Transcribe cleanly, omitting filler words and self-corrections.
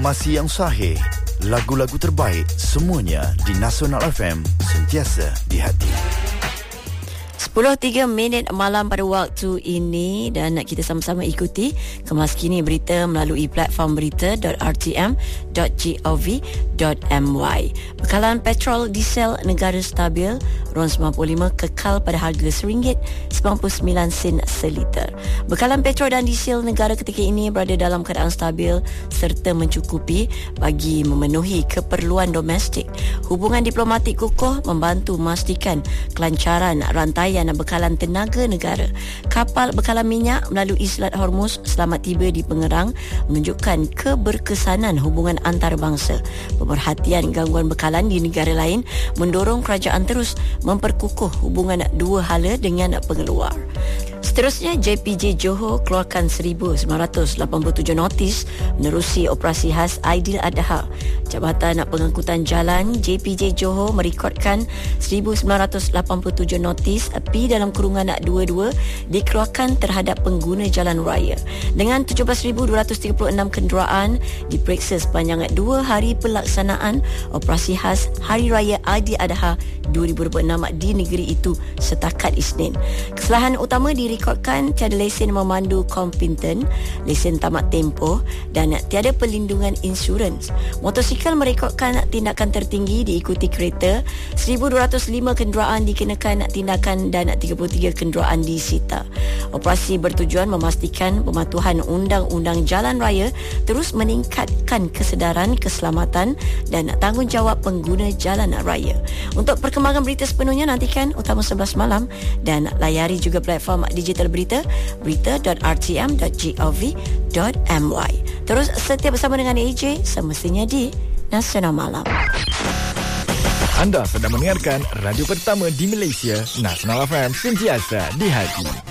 Masih yang sahih, lagu-lagu terbaik semuanya di Nasional FM, sentiasa di hati. 10.03 malam pada waktu ini, dan kita sama-sama ikuti kemas kini berita melalui platform berita.rtm.gov.my. Bekalan petrol diesel negara stabil, RON 95 kekal pada harga RM1.99 seliter. Bekalan petrol dan diesel negara ketika ini berada dalam keadaan stabil serta mencukupi bagi memenuhi keperluan domestik. Hubungan diplomatik kukuh membantu memastikan kelancaran rantaian bekalan tenaga negara. Kapal bekalan minyak melalui Selat Hormuz selamat tiba di Pengerang, menunjukkan keberkesanan hubungan antarabangsa. Pemerhatian gangguan bekalan di negara lain mendorong kerajaan terus memperkukuh hubungan dua hala dengan pengeluar. Seterusnya, JPJ Johor keluarkan 1,987 notis menerusi operasi khas Aidiladha. Jabatan Pengangkutan Jalan JPJ Johor merekodkan 1,987 notis P dalam kurungan 22 dikeluarkan terhadap pengguna jalan raya. Dengan 17,236 kenderaan diperiksa sepanjang 2 hari pelaksanaan operasi khas Hari Raya Aidiladha 2026 di negeri itu setakat Isnin. Kesalahan utama direkodkan tiada lesen memandu kompeten, lesen tamat tempoh dan tiada perlindungan insurans. Motosikal merekodkan tindakan tertinggi diikuti kereta. 1,205 kenderaan dikenakan tindakan dan 33 kenderaan disita. Operasi bertujuan memastikan pematuhan undang-undang jalan raya terus meningkatkan kesedaran keselamatan dan tanggungjawab pengguna jalan raya. Untuk perkembangan berita sepenuhnya nantikan Utama 11 malam dan layari juga platform digital berita berita.rtm.gov.my. Terus setia bersama dengan AJ semestinya di Nasional Malam. Anda sedang mendengarkan radio pertama di Malaysia, Nasional FM, sentiasa di hati.